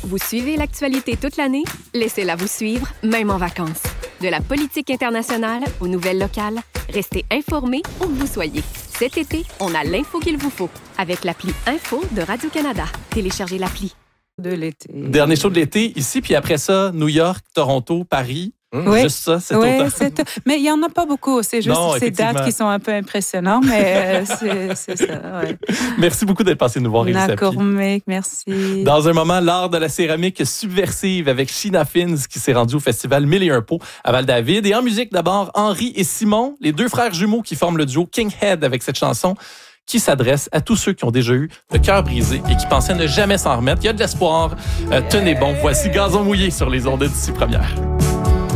Vous suivez l'actualité toute l'année? Laissez-la vous suivre, même en vacances. De la politique internationale aux nouvelles locales, restez informés où que vous soyez. Cet été, on a l'info qu'il vous faut avec l'appli Info de Radio-Canada. Téléchargez l'appli. De l'été. Dernier show de l'été ici, puis après ça, New York, Toronto, Paris. Oui. Juste ça, c'est Oui, autant. Mais il n'y en a pas beaucoup. C'est juste Non, ces dates qui sont un peu impressionnantes, mais c'est ça. Ouais. Merci beaucoup d'être passé nous voir, Élise Sapie. D'accord, mec, merci. Dans un moment, l'art de la céramique subversive avec Sheena Fins qui s'est rendu au festival 1001 Pots à Val-David. Et en musique, d'abord, Henri et Simon, les deux frères jumeaux qui forment le duo King Head avec cette chanson qui s'adresse à tous ceux qui ont déjà eu le cœur brisé et qui pensaient ne jamais s'en remettre. Il y a de l'espoir. Tenez bon, voici Gazon mouillé sur les ondes d'ici première.